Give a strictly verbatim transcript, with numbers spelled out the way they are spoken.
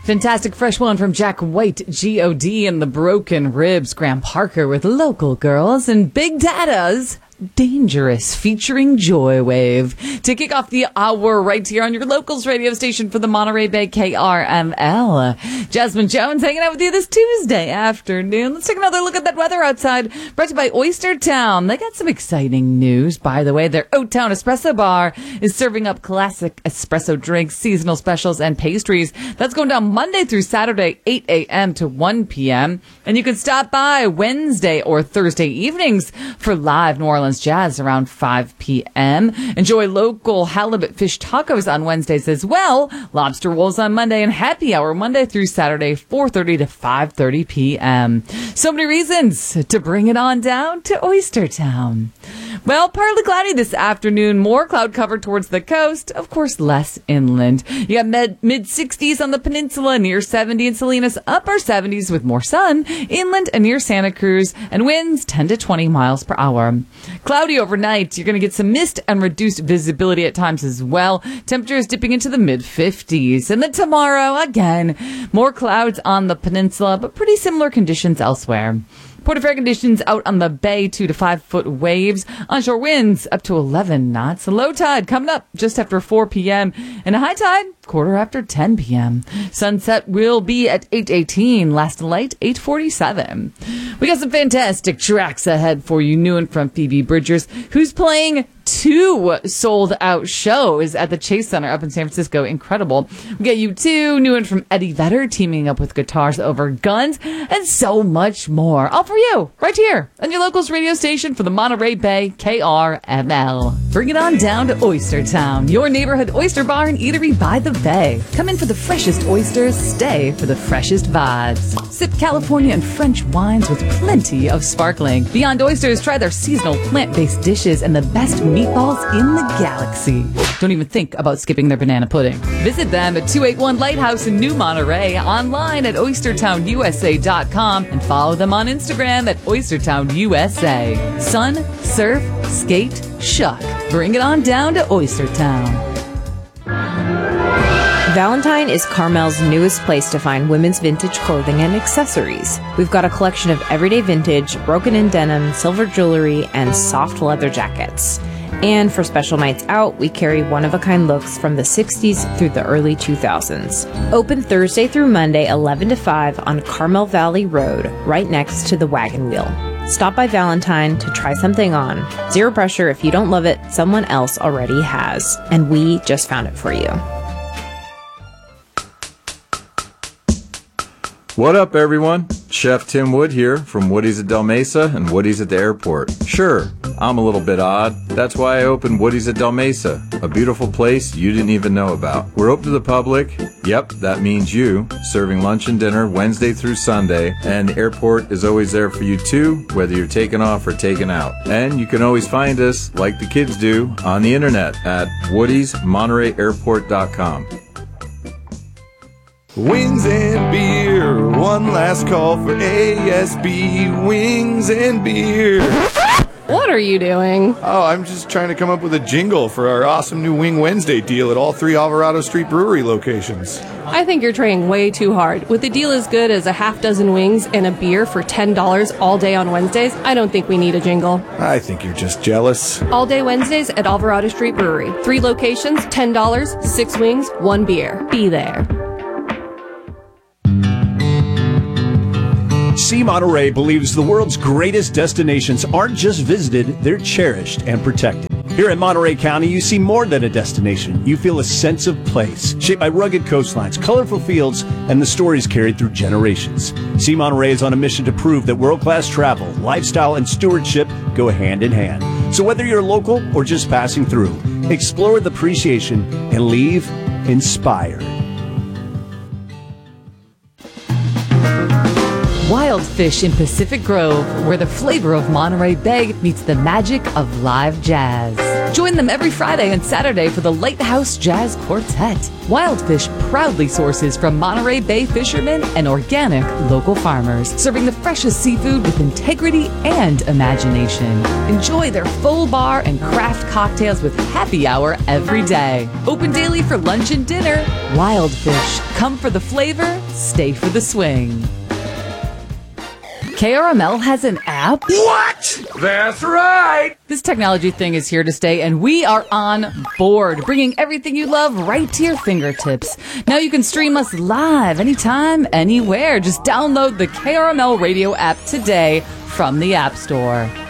Fantastic fresh one from Jack White, G O D and the Broken Ribs, Graham Parker with Local Girls, and Big Dada's Dangerous featuring Joywave to kick off the hour right here on your locals radio station for the Monterey Bay K R M L. Jasmine Jones hanging out with you this Tuesday afternoon. Let's take another look at that weather outside. Brought to you by Oyster Town. They got some exciting news, by the way. Their Oat Town Espresso Bar is serving up classic espresso drinks, seasonal specials, and pastries. That's going down Monday through Saturday, eight a.m. to one p.m. And you can stop by Wednesday or Thursday evenings for live New Orleans Jazz around five p.m. Enjoy local halibut fish tacos on Wednesdays as well. Lobster rolls on Monday and happy hour Monday through Saturday, four thirty to five thirty p.m. So many reasons to bring it on down to Oyster Town. Well, partly cloudy this afternoon. More cloud cover towards the coast. Of course, less inland. You got med- mid-sixties on the peninsula, near seventy in Salinas, upper seventies with more sun, inland and near Santa Cruz, and winds ten to twenty miles per hour. Cloudy overnight. You're going to get some mist and reduced visibility at times as well. Temperatures dipping into the mid-fifties. And then tomorrow, again, more clouds on the peninsula, but pretty similar conditions elsewhere. Port of air conditions out on the bay, two to five foot waves. Onshore winds up to eleven knots. A low tide coming up just after four p.m. and a high tide quarter after ten p.m. Sunset will be at eight eighteen. Last light, eight forty-seven. We got some fantastic tracks ahead for you. New and from Phoebe Bridgers, who's playing two sold-out shows at the Chase Center up in San Francisco. Incredible. We got you two, new and from Eddie Vedder, teaming up with Guitars Over Guns, and so much more. All for you, right here on your locals radio station for the Monterey Bay K R M L. Bring it on down to Oyster Town, your neighborhood oyster bar and eatery by the bay. Come in for the freshest oysters, stay for the freshest vibes. Sip California and French wines with plenty of sparkling. Beyond Oysters, try their seasonal plant-based dishes and the best meatballs in the galaxy. Don't even think about skipping their banana pudding. Visit them at two eighty-one Lighthouse in New Monterey, online at oyster town u s a dot com, and follow them on Instagram at oyster town u s a. Sun, surf, skate, shuck. Bring it on down to Oyster Town. Valentine is Carmel's newest place to find women's vintage clothing and accessories. We've got a collection of everyday vintage, broken-in denim, silver jewelry, and soft leather jackets. And for special nights out, we carry one-of-a-kind looks from the sixties through the early two thousands. Open Thursday through Monday, eleven to five on Carmel Valley Road, right next to the Wagon Wheel. Stop by Valentine to try something on. Zero pressure. If you don't love it, someone else already has. And we just found it for you. What up, everyone? Chef Tim Wood here from Woody's at Del Mesa and Woody's at the airport. Sure, I'm a little bit odd. That's why I opened Woody's at Del Mesa, a beautiful place you didn't even know about. We're open to the public. Yep, that means you. Serving lunch and dinner Wednesday through Sunday, and the airport is always there for you too, whether you're taking off or taking out. And you can always find us, like the kids do, on the internet at woodys monterey airport dot com. Wings and beer, one last call for A S B, wings and beer. What are you doing? Oh, I'm just trying to come up with a jingle for our awesome new Wing Wednesday deal at all three Alvarado Street Brewery locations. I think you're trying way too hard. With a deal as good as a half dozen wings and a beer for ten dollars all day on Wednesdays, I don't think we need a jingle. I think you're just jealous. All day Wednesdays at Alvarado Street Brewery. Three locations, ten dollars, six wings, one beer. Be there. See Monterey believes the world's greatest destinations aren't just visited, they're cherished and protected. Here in Monterey County, you see more than a destination. You feel a sense of place, shaped by rugged coastlines, colorful fields, and the stories carried through generations. See Monterey is on a mission to prove that world-class travel, lifestyle, and stewardship go hand in hand. So whether you're local or just passing through, explore with appreciation and leave inspired. Wild Fish in Pacific Grove, where the flavor of Monterey Bay meets the magic of live jazz. Join them every Friday and Saturday for the Lighthouse Jazz Quartet. Wild Fish proudly sources from Monterey Bay fishermen and organic local farmers, serving the freshest seafood with integrity and imagination. Enjoy their full bar and craft cocktails with happy hour every day. Open daily for lunch and dinner. Wild Fish. Come for the flavor, stay for the swing. K R M L has an app? What? That's right. This technology thing is here to stay, and we are on board, bringing everything you love right to your fingertips. Now you can stream us live anytime, anywhere. Just download the K R M L radio app today from the App Store.